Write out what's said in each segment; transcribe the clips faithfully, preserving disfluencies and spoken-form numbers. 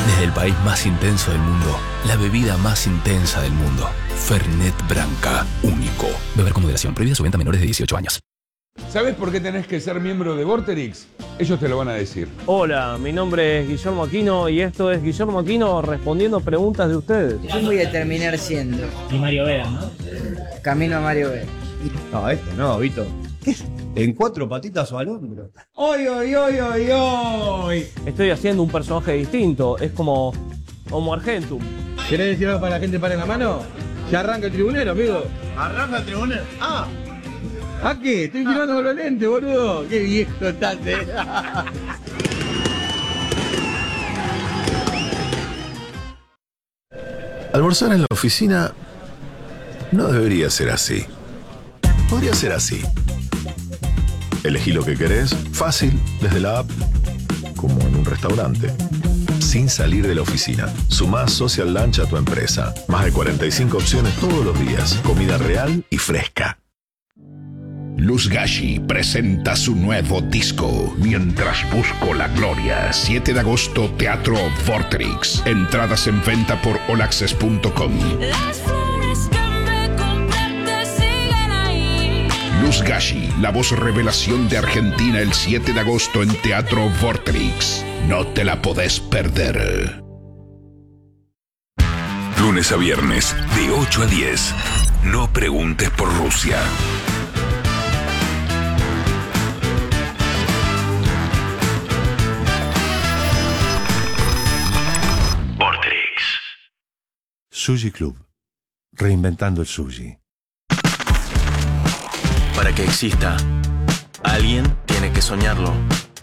Desde el país más intenso del mundo, la bebida más intensa del mundo. Fernet Branca, único. Beber con moderación. Prohibida su venta a menores de dieciocho años. ¿Sabes por qué tenés que ser miembro de Vorterix? Ellos te lo van a decir. Hola, mi nombre es Guillermo Aquino y esto es Guillermo Aquino respondiendo preguntas de ustedes. ¿Quién voy a terminar siendo? Y Mario Vega, ¿no? Camino a Mario Vega. No, este no, Vito. ¿Qué? ¿En cuatro patitas o al hombro? ¡Oy, oy, oy, oy, oy! Estoy haciendo un personaje distinto, es como Homo Argentum. ¿Querés decir algo para la gente para en la mano? Ya arranca el tribunero, amigo. ¿Arranca el tribunero? ¡Ah! ¿A qué? Estoy mirando con los lentes, boludo. ¡Qué viejo estás, eh! Almorzar en la oficina no debería ser así. Podría ser así. Elegí lo que querés, fácil, desde la app, como en un restaurante. Sin salir de la oficina. Sumá Social Lunch a tu empresa. Más de cuarenta y cinco opciones todos los días. Comida real y fresca. Luz Gashi presenta su nuevo disco, Mientras Busco la Gloria. siete de agosto, Teatro Vorterix. Entradas en venta por all access punto com. Luz Gashi, la voz revelación de Argentina, el siete de agosto en Teatro Vorterix. No te la podés perder. Lunes a viernes, de ocho a diez. No preguntes por Rusia. Sushi Club. Reinventando el sushi. Para que exista, alguien tiene que soñarlo.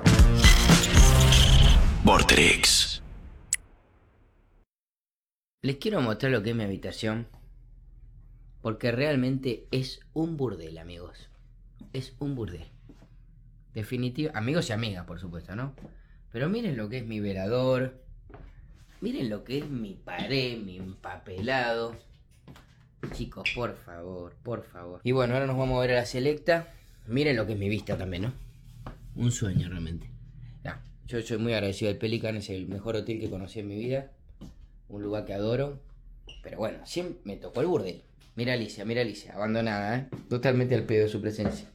Vorterix. Les quiero mostrar lo que es mi habitación. Porque realmente es un burdel, amigos. Es un burdel. Definitivo. Amigos y amigas, por supuesto, ¿no? Pero miren lo que es mi velador. Miren lo que es mi pared, mi empapelado. Chicos, por favor, por favor. Y bueno, ahora nos vamos a ver a la Selecta. Miren lo que es mi vista también, ¿no? Un sueño realmente. Ya, yo soy muy agradecido del Pelican, es el mejor hotel que conocí en mi vida. Un lugar que adoro. Pero bueno, siempre me tocó el burdel. Mira Alicia, mira Alicia, abandonada, ¿eh? Totalmente al pedo de su presencia.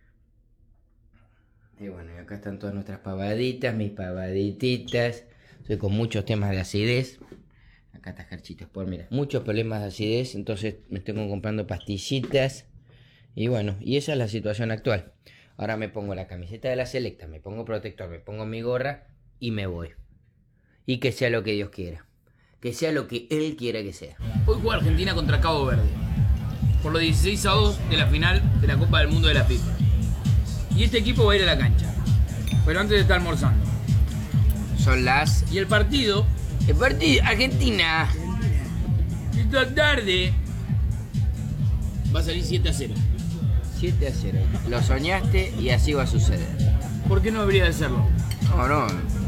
Y bueno, y acá están todas nuestras pavaditas, mis pavadititas. Estoy con muchos temas de acidez. Acá está Jarchito por mira. Muchos problemas de acidez, entonces me tengo comprando pastillitas. Y bueno, y esa es la situación actual. Ahora me pongo la camiseta de la Selecta, me pongo protector, me pongo mi gorra y me voy. Y que sea lo que Dios quiera. Que sea lo que Él quiera que sea. Hoy juega Argentina contra Cabo Verde. Por los dieciséis avos de la final de la Copa del Mundo de la FIFA. Y este equipo va a ir a la cancha. Pero antes está almorzando. Son las... Y el partido... El partido... Argentina. Esta tarde... Va a salir siete a cero. siete a cero. Lo soñaste y así va a suceder. ¿Por qué no debería de serlo? No, no.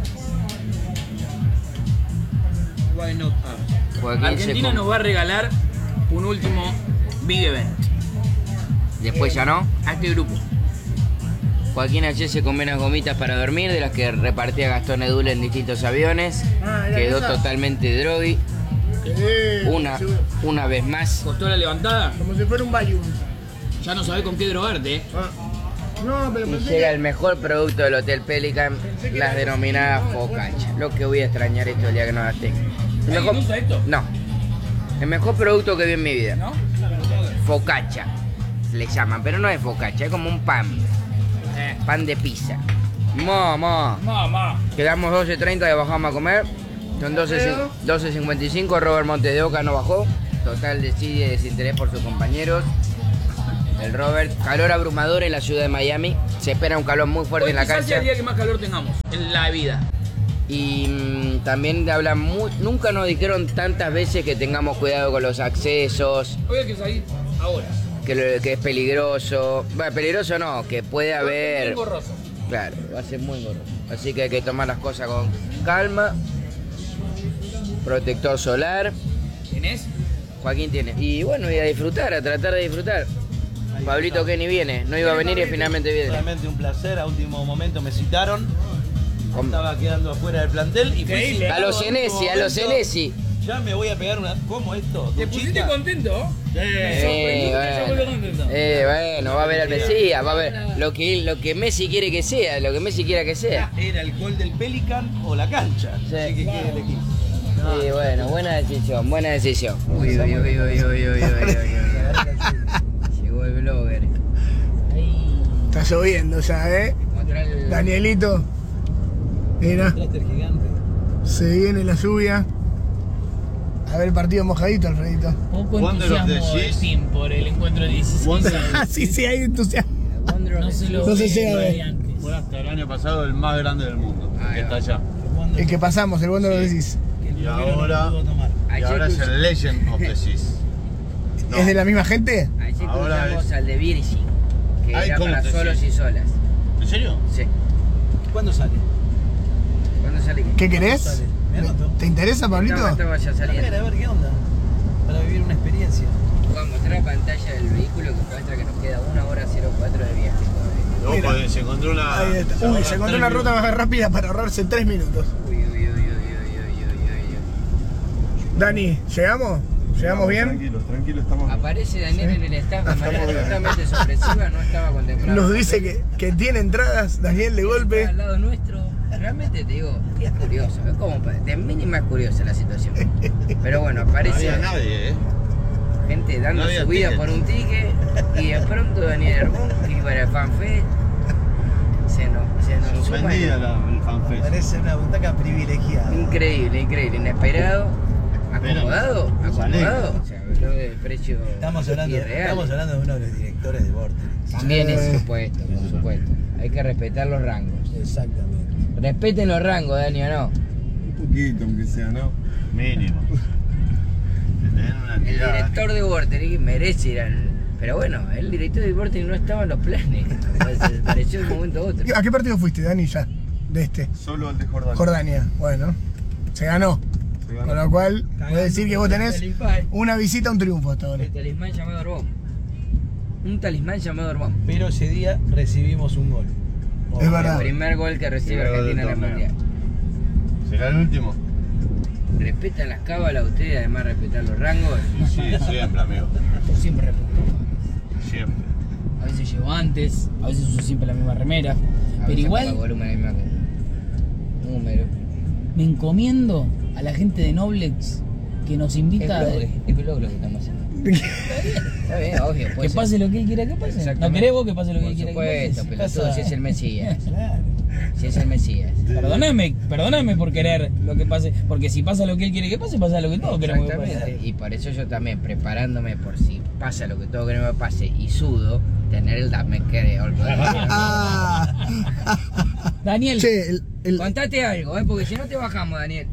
Why not? Argentina nos va a regalar un último Big Event. Después ya no. A este grupo. Joaquín H. se comió unas gomitas para dormir, de las que repartía Gastón Edul en distintos aviones. Ah, quedó esa. Totalmente drogui. Una, una vez más. ¿Costó la levantada? Como si fuera un Valium. Ya no sabés con qué drogarte, ¿eh? Ah. No, pero y llega el mejor producto del Hotel Pelican, las denominadas focaccia. Lo que voy a extrañar esto el día que no las tenga. ¿El mejor... usa esto? No. El mejor producto que vi en mi vida. ¿No? Focaccia. Le llaman, pero no es focaccia, es como un pan. Eh. Pan de pizza. Mamá. Mamá. Quedamos doce treinta y bajamos a comer. Son doce cincuenta y cinco. Robert Montes de Oca no bajó. Total desidia y desinterés por sus compañeros. El Robert. Calor abrumador en la ciudad de Miami. Se espera un calor muy fuerte hoy en la cancha. Sea el día que más calor tengamos en la vida. Y mmm, también hablan muy, nunca nos dijeron tantas veces que tengamos cuidado con los accesos. Hoy hay que salir ahora. Que, lo, que es peligroso. Bueno, peligroso no, que puede haber... Muy borroso. Claro, va a ser muy borroso. Así que hay que tomar las cosas con calma. Protector solar. ¿Tienes? Joaquín tiene. Y bueno, y a disfrutar, a tratar de disfrutar. Pablito Kenny viene, no iba a venir y finalmente viene. Realmente un placer, a último momento me citaron. estaba quedando afuera del plantel y fui A los Senesi, a los Senesi. Ya me voy a pegar una. ¿Cómo esto? ¿Te pusiste contento? Eh, bueno. Eh, bueno, va a ver al Mesías, va a ver lo que, lo que Messi quiere que sea, lo que Messi quiera que sea. Era el gol del Pelican o la cancha. Sí. Así que quiere elegir. Sí, bueno, buena decisión, buena decisión. Uy, uy, uy, uy, uy, uy, uy, uy. Llegó el blogger. Está lloviendo ya, ¿eh? El... Danielito. Mira. Se viene la lluvia. A ver el partido mojadito, Alfredito. Poco entusiasmo del team por el encuentro de dieciséis. Ah, sí, sí, hay entusiasmo. No se lo No se ve llega a ver. de antes. Fue hasta el año pasado el más grande del mundo. Ah, que está allá. El que pasamos, el Wonder lo decís. Y ahora, y ahora es el Legend of the Seas. No. ¿Es de la misma gente? Ayer Ahora cruzamos es- al de Virgin, que Ay, era ¿cómo para te solos decís? y solas. ¿En serio? Sí. ¿Cuándo sale? ¿Cuándo sale? ¿Qué querés? Me anoto. ¿Te interesa, Pablito? Estaba, estaba ya saliendo. A ver qué onda. Para vivir una experiencia. Voy a mostrar la pantalla del vehículo que muestra que nos queda una hora cero cuatro de viaje todavía. No, pues se encontró una. Ahí está. Uy, se encontró una ruta más rápida para ahorrarse tres minutos. Uy, uy, uy, uy, uy, uy, uy, uy, uy. Dani, ¿llegamos? ¿Llegamos bien? Tranquilos, tranquilos, estamos. Aparece Daniel en el staff de manera totalmente sorpresiva, no estaba contemplado. Nos dice que, que tiene entradas, Daniel, de golpe. Al lado nuestro, realmente te digo, es curioso, es como de mínima es curiosa la situación. Pero bueno, No aparece había nadie, ¿eh? gente dando No había su vida ticket. por un ticket y de pronto Daniel Herbón, que iba al fanfest, se nos, se nos suma. Suspendida la, el fanfest. Parece una butaca privilegiada. Increíble, increíble, inesperado, acomodado, Pero, acomodado. O sea, habló de precio Estamos hablando, irreal. estamos hablando de uno de los directores de Vortex. También Sí. es supuesto, por supuesto. Hay que respetar los rangos. Exactamente. Respeten los rangos, Dani, ¿o no? Un poquito, aunque sea, ¿no? Mínimo. Tener una El entidad. director de Vortex merece ir al... Pero bueno, el director de Vortex no estaba en los planes. Se pareció de un momento a otro. ¿A qué partido fuiste, Dani, ya? De este. Solo al de Jordania. Jordania. Bueno, se ganó. Se ganó. Con lo cual, puedes decir que vos tenés una visita, un triunfo hasta ahora. El talismán llamado Orbón. Un talismán llamado Orbón. Pero ese día recibimos un gol. Es verdad. El primer gol que recibe Primer gol Argentina en del el torneo. Mundial. ¿Será el último? Respetan las cábalas ustedes, además de respetar los rangos. Sí, siempre, amigo. Yo siempre respeto. Siempre. A veces llego antes, a veces uso siempre la misma remera. A Pero veces igual pongo volumen en el mismo número. me encomiendo a la gente de Noblex que nos invita a... Es blog, es blog lo que estamos haciendo. Está bien, obvio. Que puede ser. pase lo que él quiera que pase. ¿No Exactamente. querés vos que pase lo que Por él quiera que pase? supuesto, pelotudo, Pasa- si es el Mesías. Claro. Si es el Mesías. Perdóname, perdóname por querer lo que pase, porque si pasa lo que él quiere que pase, pasa lo que todos queremos que pase. Exactamente. Y por eso yo también, preparándome por si pasa lo que todo queremos que pase y sudo, tener el dame que de Daniel, Che, el, el- Contate algo, ¿eh? Porque si no te bajamos, Daniel.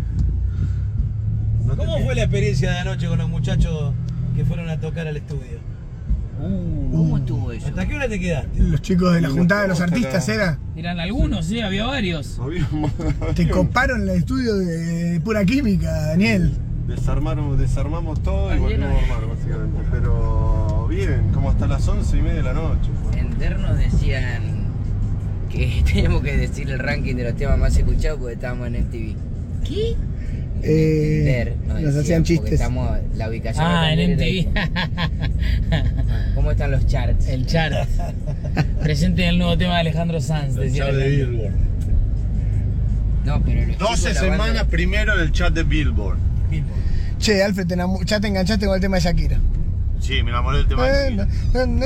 ¿Cómo fue la experiencia de anoche con los muchachos que fueron a tocar al estudio? ¿Cómo estuvo eso? ¿Hasta qué hora te quedaste? los chicos de la Y juntada de nos los fuimos artistas, hasta ¿era? eran algunos, sí, había varios. Habíamos- Te coparon el estudio de pura química, Daniel. Desarmaron, desarmamos todo y Ah, volvimos lleno a de- armar, básicamente. Pero bien, como hasta las once y media de la noche. fue. En D E R nos decían que teníamos que decir el ranking de los temas más escuchados porque estábamos en M T V. ¿Qué? Eh, D E R nos nos decían, hacían porque chistes. Estamos, la ubicación Ah, de en M Daniel T era- V. ¿Cómo están los charts? El chart. Presente en el nuevo tema de Alejandro Sanz. El decía chat de Alejandro. Billboard. No, pero los doce chicos de la banda- semanas primero en el chat de Billboard. Che, Alfred, te enamu- ya te enganchaste con el tema de Shakira. Sí, me enamoré del tema de Shakira.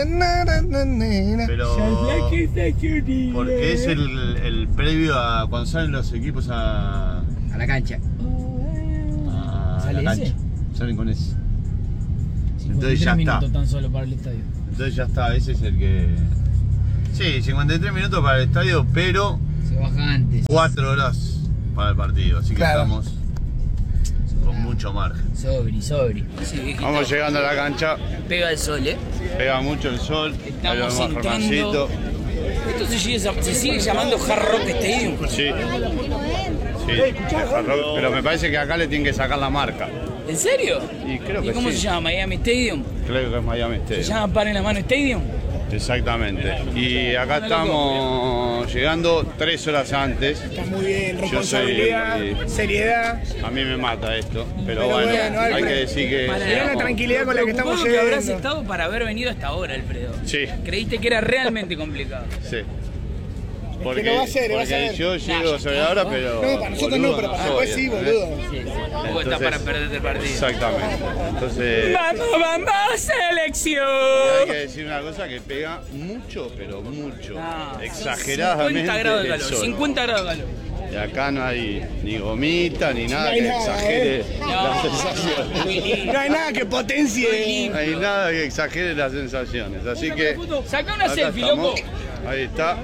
Pero porque es el, el previo a cuando salen los equipos a, A la cancha. a ¿Sale la ese? cancha. Salen con ese. cincuenta y tres Entonces ya minutos está. tan solo para el estadio. Entonces ya está, ese es el que... Sí, cincuenta y tres minutos para el estadio, pero Se baja antes. cuatro horas para el partido. Así que Claro. estamos con mucho margen. Sobri, sobri. Sí, Vamos llegando a la cancha, Pega el sol, ¿eh? pega mucho el sol. ahí lo Estamos vemos a entrando. Germancito. Esto se sigue, se sigue llamando Hard Rock Stadium. Sí. Sí, Hard Rock, pero me parece que acá le tienen que sacar la marca. ¿En serio? Y creo ¿Y que cómo sí. se llama? ¿Miami Stadium? Creo que es Miami ¿Se Stadium. llama Par en la Mano Stadium? Exactamente. Y acá estamos llegando tres horas antes. Está muy bien, Yo responsabilidad, soy- seriedad. A mí me mata esto, pero, Pero bueno, bueno, hay Alfred, que decir que... mirá la tranquilidad con la que estamos Preocupado que habrás llegando. estado para haber venido hasta ahora, Alfredo. Sí, Creíste que era realmente complicado. sí. que lo va a hacer, va a porque ser. yo llego sobre ahora, pero... No, para nosotros no, boludo pero para soy, después sí, ¿entendés? boludo. Tampoco está para perderte el partido. Exactamente. Entonces... ¡Vamos, vamos, selección! Hay que decir una cosa que pega mucho, pero mucho. No, exageradamente. cincuenta grados de el calor, sol. cincuenta grados de calor. Y acá no hay ni gomita ni nada No hay que nada, exagere ¿eh? las sensaciones. No hay nada que potencie. No hay nada que exagere las sensaciones. Así que. Saca una acá selfie, estamos. loco. Ahí está.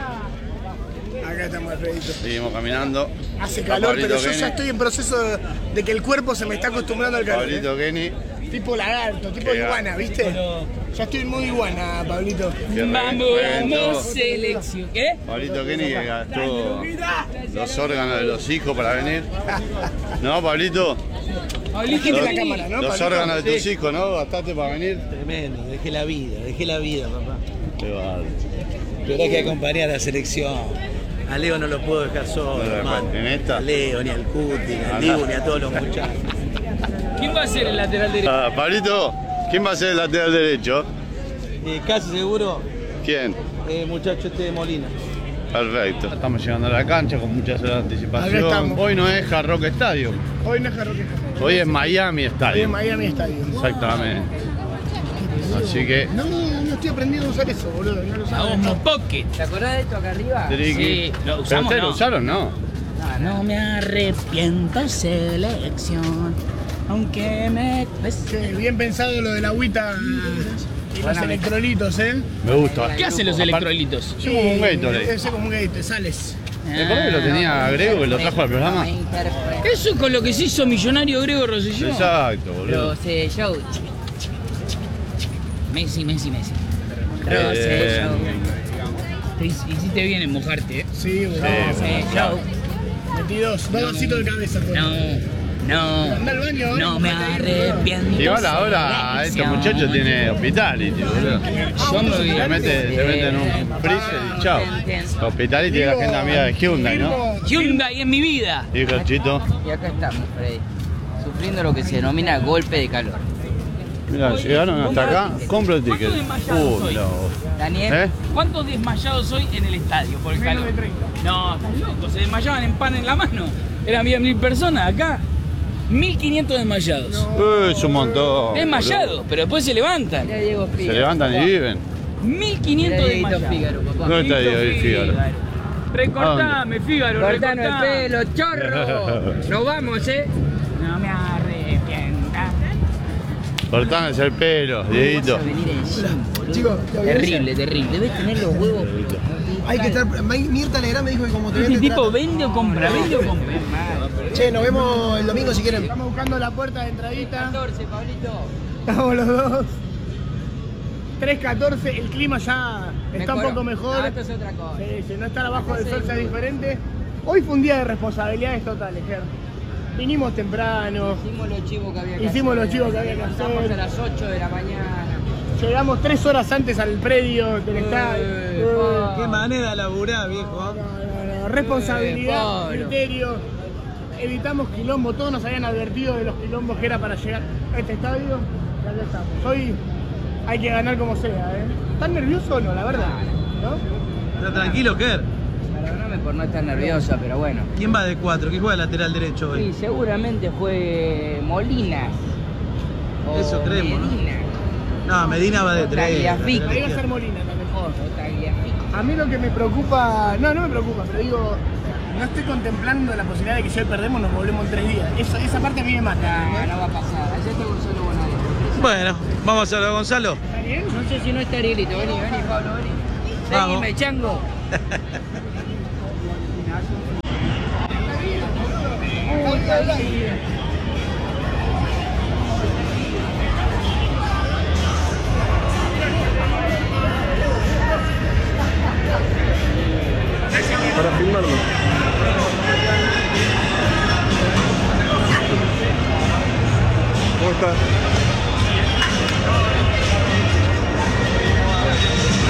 Acá estamos, Alfredito. Seguimos caminando. Hace Está calor, Pablito pero yo Kenny. ya estoy en proceso de, de que el cuerpo se me está acostumbrando al calor. Pablito Kenny. ¿eh? Tipo lagarto, tipo Qué iguana, ¿viste? Ya estoy muy iguana, Pablito. Que Vamos, reventó. vamos, selección. ¿Qué? Pablito Kenny que gastó los órganos de los hijos para venir. ¿No, Pablito? Pablito Los, la cámara, ¿no, los Pablito? órganos de tus Sí. hijos, ¿no? ¿Gastaste para venir? Tremendo, dejé la vida, dejé la vida, papá. Qué bárbaro. Pero hay que acompañar a la selección. A Leo no lo puedo dejar solo, No lo hermano. dejaste en esta. A Leo, ni al Cuti, ni al Andá. Dibu, ni a todos los muchachos. ¿Quién va a ser el lateral derecho? Ah, Pablito, ¿quién va a ser el lateral derecho? Eh, casi seguro, ¿Quién? eh, muchacho este de Molina. Perfecto. Estamos llegando a la cancha con muchas horas de Acá anticipación. estamos. Hoy no es Hard Rock Stadium, Hoy no es Jarroque. hoy es Miami Hoy es Stadium. Miami Stadium. Exactamente. Así que, No, no estoy aprendiendo a usar eso, boludo. No lo sabes. Vamos, Pocket. ¿Te acordás de esto acá arriba? Triqui. Sí, lo ¿Pero usamos, ustedes no. lo usaron, no? No me arrepiento, selección. Aunque me cueste. Che, bien pensado lo de la agüita y los electrolitos, ¿eh? Me gusta. ¿Qué hacen los Aparte- electrolitos? Yo como un Gatorade. Debe ser como un Gatorade, sales. ¿Te acuerdas que lo tenía Grego que lo trajo al programa? Eso es con lo que se hizo millonario Grego Rosselló. Exacto, boludo. Rosselló. Messi, Messi, Messi. Eh, Rosselló. Te hic- hiciste bien en mojarte, ¿eh? Sí, boludo. Rosselló. Metí dos, dos vasitos de cabeza. por No, favor. no. Anda al baño, ¿eh? No me arrepiento. Igual ahora este muchacho tiene hospitality, boludo. Yo me voy Se a mete, se mete en un freezer y chao. Hospitality es la gente amiga de Hyundai, ¿no? Hyundai en mi vida. Dijo Chito. Y acá estamos, Freddy. Sufriendo lo que se denomina golpe de calor. Mira, llegaron hasta acá, compro el ticket. Uh, no. Daniel. ¿Eh? ¿Cuántos desmayados hoy en el estadio por el Menos calor? de treinta. No, estás loco, se desmayaban en pan en la mano. Eran bien mil personas acá. mil quinientos desmayados. Eh, es un montón. Desmayados, pero después se levantan. Mira Diego boludo. Se Fígaro. levantan y viven. mil quinientos Mira Dieguito desmayados. Fígaro, papá. ¿Dónde está Diego Fígaro? Recortame, Fígaro, Cortanos el recortame. pelo, chorro. Nos vamos, ¿eh? No me arrepienta. Cortanos el pelo, Dieguito. Vas a venir encima, boludo. Chicos, ¿lo vieron? Terrible, terrible. Debes tener los huevos. Hay que estar. Mirta Legrand me dijo que como te Este vende, tipo trata. vende o compra, vende o compra. Che, nos vemos el domingo si quieren. Estamos buscando la puerta de entradita. catorce, Pablito. Estamos los dos. tres catorce, el clima ya está un Mejoró. poco mejor. No, esto es otra cosa. Sí, sí, no estar abajo del sol ya es diferente. Hoy fue un día de responsabilidades totales, Ger. Vinimos temprano, Hicimos los chivos que había que Hicimos hacer. los chivos que había que Estamos hacer. a las ocho de la mañana. llegamos tres horas antes al predio del estadio. Eh, Eh, Qué manera de laburar, viejo. no, no, no, responsabilidad, Eh, criterio. Evitamos quilombo, todos nos habían advertido de los quilombos que era para llegar a este estadio. Y acá estamos. Hoy hay que ganar como sea, ¿eh? ¿Están nerviosos o no, la verdad? ¿No? Pero tranquilo, Ger. Perdóname por no estar nerviosa, pero bueno. ¿Quién va de cuatro? ¿Quién juega lateral derecho hoy? Sí, seguramente fue Molinas. O Eso creemos, ¿no? Medina. No, Medina va de O tres. Tagliafico. Ahí va a ser Molina también. O Tagliafico. A mí lo que me preocupa, no, no me preocupa, pero digo, no estoy contemplando la posibilidad de que si hoy perdemos nos volvemos en tres días. Eso, esa parte a mí me mata. No, no va a pasar. Ayer te Gonzalo Bonadeo. Bueno, vamos a lo de Gonzalo. ¿Está bien? No sé si no está Arielito. Vení, vení, Pablo, vení. Vamos. Seguime, chango. Para filmarlo. ¿Cómo está?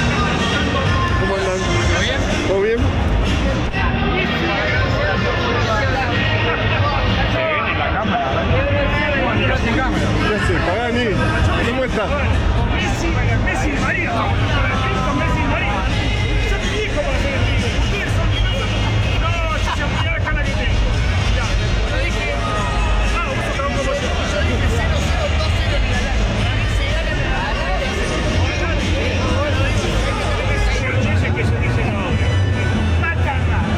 está. Messi, Messi y María. Con Messi y María. Yo te dije cómo hacer el pibe. Ustedes son no, yo se mirá la cara que tengo. Ya, yo dije, ah, vos sos como yo. Yo dije cero cero dos cero en la lana. Se gana la lana. Dice que se dice ahora. Mata,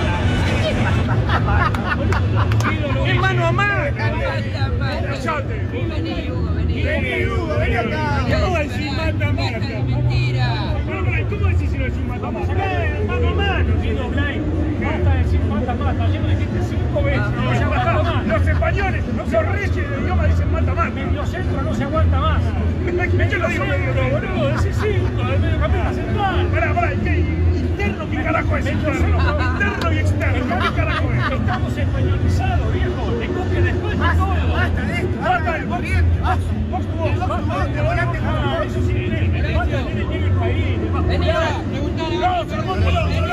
mata. Es mano a mano. Callate. Vení, Hugo, vení. Vení, Hugo, vení acá. ¿Cómo decís mata, mata? Mentira. ¿Cómo decís si no decís mata, mata? Mano a mano. Digo, Blay, basta de decir mata, mata. Ayer lo dijiste cinco veces. No se aguanta más. Los españoles, los reyes de idioma dicen mata, mata. Medio centro no se aguanta más. Yo lo digo medio centro, boludo. Decís cinco, el medio campeón central. Pará, pará, ¿qué? Interno, ¿qué carajo es interno? Interno y externo, ¿qué carajo es? Estamos españolizados, viejo. Te copian después de todo. Basta de esto. Basta del corriente. Vos, vos, vos, volante, volante. Ah, eso sí, tiene. Basta tiene que ir el país. Vení ahora, preguntale. No, se lo pongo.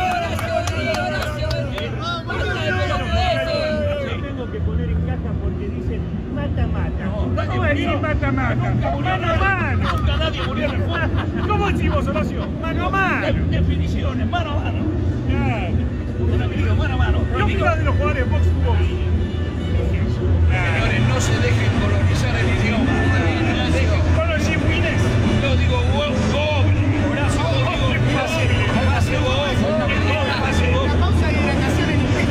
Tengo que poner en caja porque dicen mata, mata. ¿Cómo decís mata, mata? Mano a mano. Nunca nadie murió en el fuego. ¿Cómo decís vos, Horacio? Mano a mano. Definiciones, mano a mano. Claro. Mano a mano. ¿Qué opinas de los jugadores de box to box? Señores, no se dejen colonizar el idioma. ¿Cuándo decís Winnes? No, digo Goble. Brazo, digo pase, pase vos. Pase vos. La pausa de hidratación en inglés.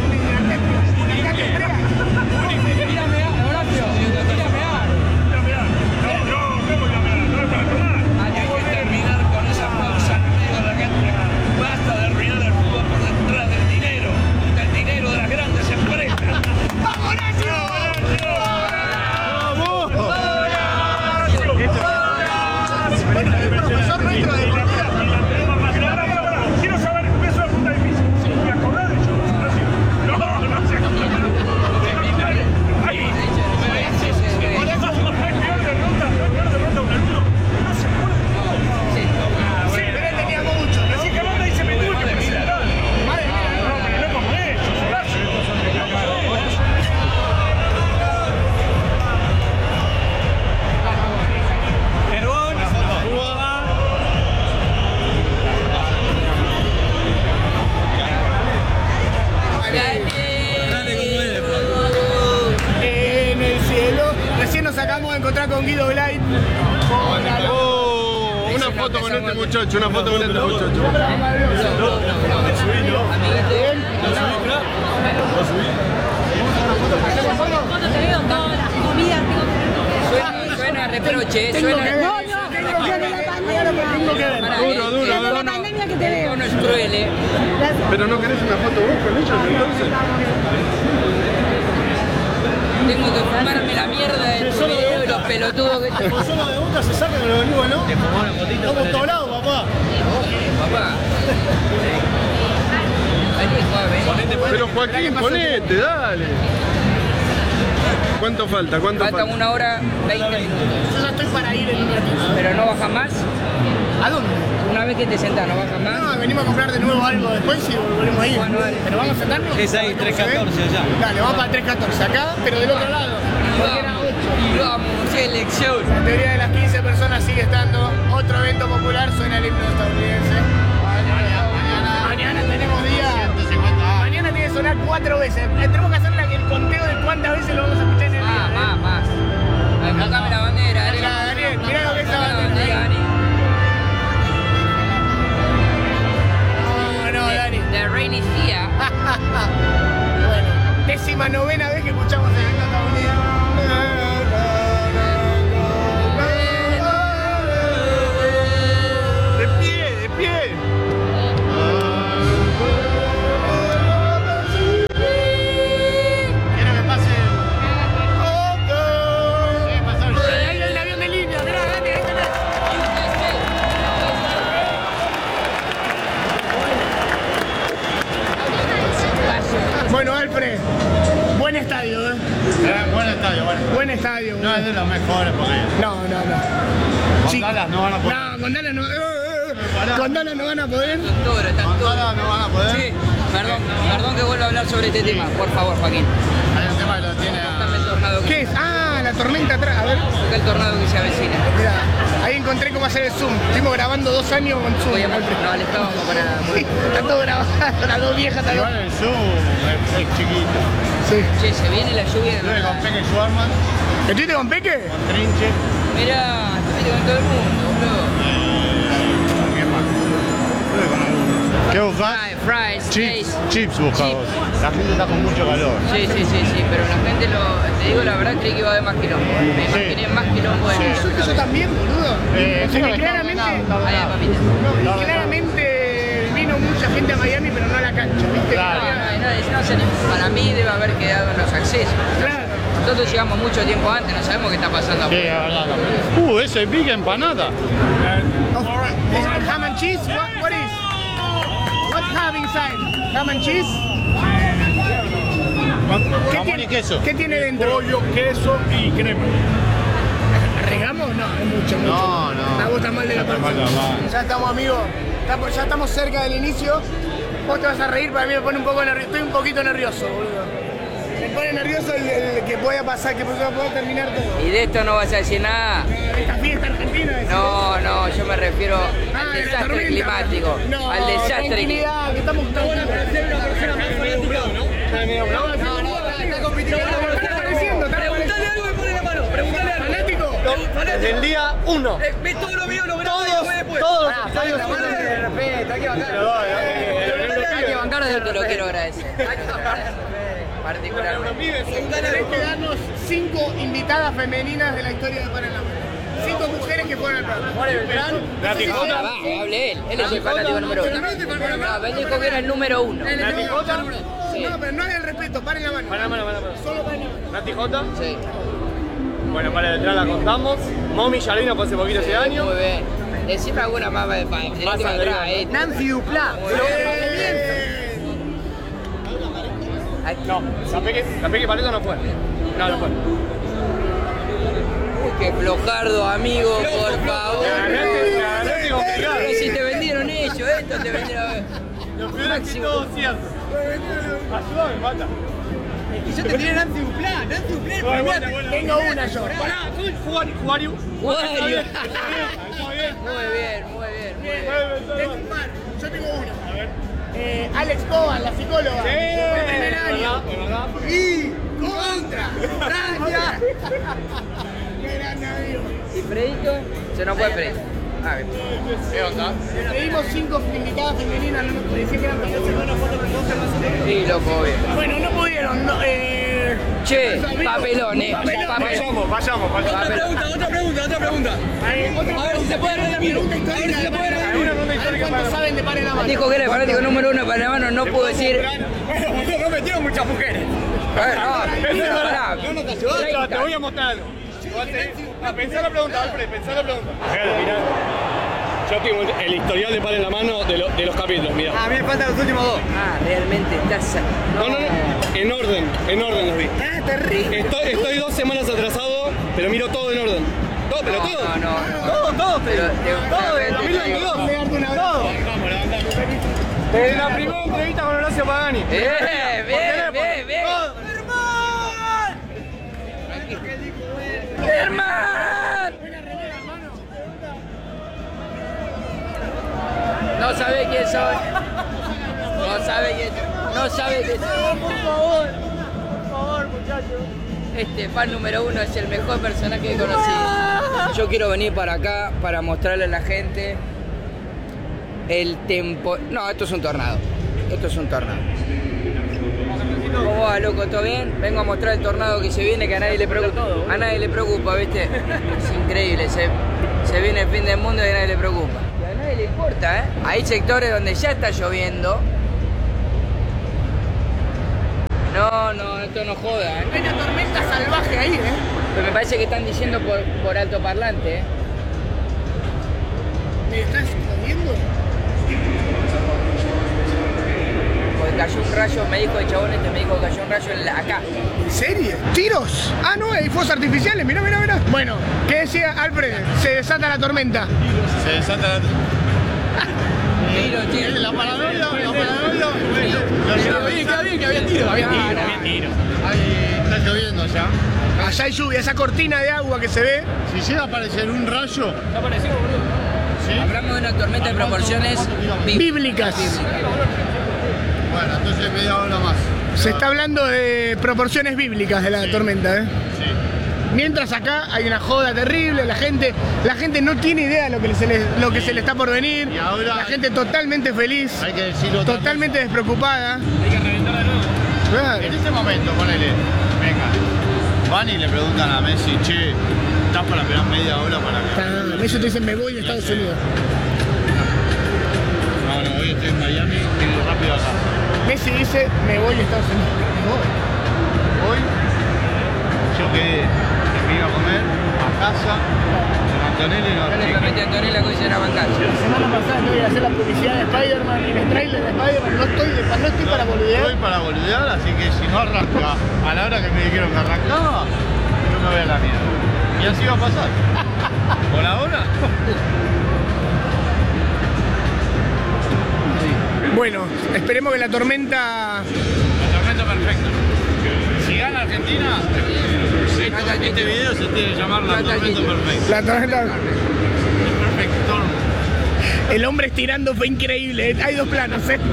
Mírame a, Horacio. Mírame a. Mírame a. No, no, ¿cómo mírame a? No es para tomar. Hay que terminar con esa pausa en medio de la gente. Basta de arruinar el fútbol por detrás del dinero. Del dinero de las grandes empresas. ¡Vamos, Horacio! Profesor nuestro de quiero saber, eso es una pregunta difícil. ¿Me acordás de yo? No, no sé. Ahí. Por eso no es peor derrota, no es peor derrota un alumno. No se acuerda de todo. Sí, pero él tenía mucho. Así que Ronda dice, me tuve que presentar. Madre mía, no, pero no como ellos, Horacio. En el cielo, recién nos acabamos de encontrar con Guido Blay. Oh, una foto con este muchacho, una foto con este muchacho. Suena reproche, Tengo suena. que ver. No, no, tengo que ver la pandemia, tengo que ver. Duro, duro, duro. La pandemia que te veo. No es cruel, eh. Pero no querés una foto vos con ellos entonces. Tengo que fumarme la mierda de tu video y los pelotudos que te... Por solo de boca se sacan con los venimos, ¿no? Te fumó una fotito. Estamos todos lados, papá. Papá. Pero Joaquín, ponete, dale. ¿Cuánto falta? ¿Cuánto falta? Faltan una hora, veinte minutos. Yo ya estoy para ir en un ratito. Pero no baja más. ¿A dónde? Una vez que te sentás, no baja más. No, venimos a comprar de nuevo algo después y volvemos a ir. Bueno, dale. Pero vamos a sentarnos. Es ahí, tres catorce allá. Dale, vamos para tres catorce acá, pero del otro lado. Porque era ocho. Vamos, selección. La teoría de las quince personas sigue estando. Otro evento popular, suena el himno estadounidense. Mañana, mañana tenemos día. Mañana tiene que sonar cuatro veces. Tenemos que hacer el conteo de cuántas veces lo vamos a escuchar en el día. Más, más, más. Enfocame la bandera, Daniel. Acá, Daniel, mirá lo que es la bandera. Dani. No, no, Dani. The rainy sea. Bueno, décima novena vez que escuchamos el himno estadounidense. De pie, de pie. Quiero que pase. Ahí hay un avión de línea, mirá, Dani, ahí tenés. Bueno, Alfred, buen estadio, ¿eh? Eh, buen estadio, bueno. Buen estadio. No es de los mejores porque. No, no, no. Con Sí. Dallas no van a poder. No, con Dallas no. eh, eh, Con Dallas no van a poder. Toro, está Con todo. Dallas no van a poder. Sí, perdón, perdón que vuelva a hablar sobre este tema, por favor, Joaquín. Hay un tema que lo tiene. Dame el tornado que... ¿Qué es? Ah, la tormenta atrás. A ver. Acá el tornado que se avecina. Mirá. encontré cómo hacer el zoom. Estuvimos grabando dos años con zoom. Oye, no, le estábamos para nada. Sí, está todo grabado, las dos viejas también. Igual el zoom es, es chiquito. Sí. Che, se viene la lluvia. Estuve con Peque Schwarman. ¿Estuviste con Peque? Con Trinche. Mirá, estuviste con todo el mundo, boludo. ¿Con quién más? Estuve con algunos. ¿Qué buscás? Fries, Chips, Lays. chips buscamos. La gente está con mucho calor. Sí, sí, sí, sí, pero la gente, lo, te digo la verdad, creí que iba a haber más quilombo. Me imaginé más quilombo de Sí, yo, yo también, boludo. Eh, O sea, que claramente, Allá, papita. claramente vino mucha gente a Miami, pero no a la cancha, ¿viste? Claro. No, no, no, no sé, para mí debe haber quedado en los accesos. Claro. Nosotros llegamos mucho tiempo antes, no sabemos qué está pasando Sí, afuera. la verdad también. Uh, ese pica empanada. Is ham and cheese? What, what is? What have inside? Ham and cheese? ¿Qué Jamón tiene, y queso. ¿Qué tiene dentro? Pollo, queso y crema. ¿Regamos? No, es mucho, mucho. No, no. Me gusta mal de la Ya está mal, panza. mal. Ya estamos, amigos. Estamos- Ya estamos cerca del inicio. Vos te vas a reír, para mí me pone un poco nervioso. Estoy un poquito nervioso, boludo. Me pone nervioso el, el que pueda pasar, que pueda pueda terminar todo. ¿Y de esto no vas a decir nada? Esta fiesta argentina. decís. No, no, yo me refiero Ah, al de la desastre tormenta. climático. No, al desastre tranquilidad, que estamos tranquilos. No, no, está compitiendo. Está apareciendo, está Preguntale algo y pone la mano. Preguntale algo. fanático. Desde el día uno. Ve todo lo mío, lo grabo y Todos, lo ve después. todos los Ah, episodios. la mano de respeto, hay que bancar. Hay que bancar desde te lo quiero agradecer. Hay que bancar particularmente. Tenés que darnos cinco invitadas femeninas de la historia de Para en la Mano. Cinco mujeres que fueron al programa. Ah, va, que hable él. Él es el fanático número uno. No, él dijo que era el número uno. Sí. No, pero no es el respeto, Para en la Mano. Para la mano, para la mano. Solo Para en la Mano. Nati Jota. Sí. Bueno, para detrás la contamos. Momi Yalina fue hace poquito ese año. Muy bien. Decime alguna más de pa- de la última arriba. atrás, eh. Nancy Duplá. No, la Peque, la Peque Paleto no fue. No, no fue. Uy, qué flojardo, amigo, por favor. Ganaste, ganaste complicado. Pero si te vendieron ellos, esto te vendieron. Lo peor es que todo cierto. Ayúdame, mata. Yo te tiré Nancy Duplá, Nancy Duplá el primer. Tengo una yo. Pará, soy Juan Juario. Juario. Muy bien. Muy bien, muy bien, muy bien. Tengo un par. Yo tengo una. A ver. Eh, Alex Coban, la psicóloga. Sí, Fue el primer es año. verdad, es verdad. Y contra Francia. Qué grande, amigo. ¿Y Fredito? Se nos fue Fredito. A ver. ¿Qué onda? Pedimos cinco invitadas femeninas, no nos parecía que eran para hacer una foto con dos hermanos. Sí, loco, obvio. Bueno, no pudieron, no, eh... Che, papelón, eh. Papelón. Vayamos, vayamos, Otra vayamos. pregunta, otra pregunta, otra pregunta. otra A ver si se puede arreglar bien. pregunta A ver histórica si se de puede Para en la arreglar bien. Mano. A ver cuánto saben de Para en la Mano. Dijo que era el fanático número uno para la mano, no pudo decir. Bueno, no metieron muchas mujeres. A ver, no, pará. No, no te ayudó, te voy a mostrar algo. A pensar la pregunta, Alfred, pensar la pregunta. Mirá, yo tengo el historial de Para en la Mano de, lo- de los capítulos, mirá. A mí me faltan los últimos dos. Ah, realmente estás. No, no, no, en orden, en orden los vi. Ah, terrible. Estoy, estoy dos semanas atrasado, pero miro todo en orden. Todo, pero todo. No, no, no. Todo, todo, Pero, pero. te- Todo, realmente en dos mil veintidós. Voy a darte un abrazo. Desde la primera entrevista con Horacio Pagani. Bien, bien, bien, bien. ¡Germán! No sabe quién soy. No sabe quién No sabe quién soy. Por favor, por favor, muchachos. Este fan número uno es el mejor personaje que he conocido. Yo quiero venir para acá para mostrarle a la gente el tempo... No, esto es un tornado. Esto es un tornado. ¿Cómo va, loco? ¿Todo bien? Vengo a mostrar el tornado que se viene, que a nadie le preocupa. A nadie le preocupa, ¿viste? Es increíble. Se, se viene el fin del mundo y a nadie le preocupa. Y a nadie le importa, ¿eh? Hay sectores donde ya está lloviendo. No, no, esto no joda, ¿eh? Hay una tormenta salvaje ahí, ¿eh? Pero me parece que están diciendo por, por altoparlante, ¿eh? ¿Me estás jodiendo? Porque cayó un rayo, me dijo el chabón este, me dijo que cayó un rayo en la, acá. ¿En serio? ¿Tiros? Ah, no, hay fuegos artificiales, mirá, mirá, mirá. Bueno, ¿qué decía Alfred? Se desata la tormenta. Se desata la. Tiro, tiro. La paranoia, la paranoia. Queda bien, queda bien, que había tiro, había tiro. Había tiro. Ahí está lloviendo ya. Allá hay lluvia, esa cortina de agua que se ve. Si llega a aparecer un rayo. ¿Ya apareció, boludo? ¿Sí? Hablamos de una tormenta de proporciones bíblicas. Bueno, entonces media hora más. Se está hablando de proporciones bíblicas de la Sí. tormenta, ¿eh? Sí. Mientras acá hay una joda terrible, la gente, la gente no tiene idea de lo que se le, lo que se le está por venir. Y ahora la gente totalmente feliz, hay que decirlo totalmente despreocupada. Hay que reventar de nuevo. Claro. En este momento, ponele, venga, van y le preguntan a Messi, che, ¿estás para esperar media hora para que...? Ah, ellos te dicen, me voy de Estados Unidos. No, no, hoy estoy en Miami, quiero ir rápido acá. Messi dice, me voy de Estados Unidos. Me voy. Hoy, yo quedé, que me iba a comer a casa, con Antonella y los Yo le chicos. prometí a Antonella que hoy será bancario. La semana pasada no iba a hacer la publicidad de Spider-Man y el trailer de Spider-Man. No estoy, de- no estoy para boludear. Estoy para boludear, así que si no arranca a la hora que me dijeron que arrancaba, yo me voy a la mierda. Y así va a pasar. Por ahora. Bueno, esperemos que la tormenta... La tormenta perfecta. Si gana Argentina, este, este video se tiene que llamar la tormenta perfecta. La tormenta... El perfect storm. El hombre estirando fue increíble. Hay dos planos, ¿eh?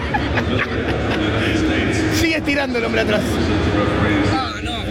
Sigue estirando el hombre atrás. Ah, no.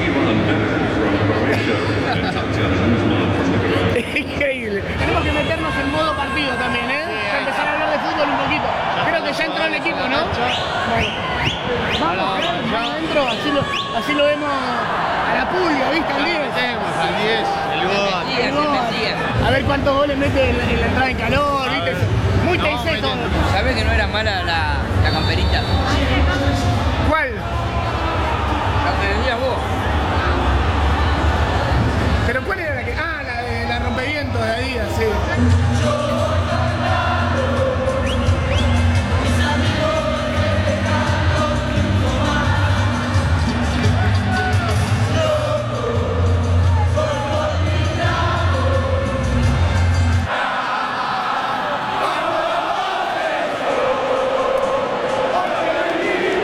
Es increíble. Tenemos que meternos en modo partido también, ¿eh? Ya empezar a hablar de fútbol un poquito. Creo que ya entró el equipo, ¿no? Bueno. Vamos, vamos adentro, así lo, así lo vemos a la pulga, ¿viste? Al diez. Al diez, el gol. El gol. A ver cuántos goles mete en, en la entrada en calor, ¿viste? Muy T C todo. ¿Sabes que no era mala la, la camperita? ¿Cuál? La que vendía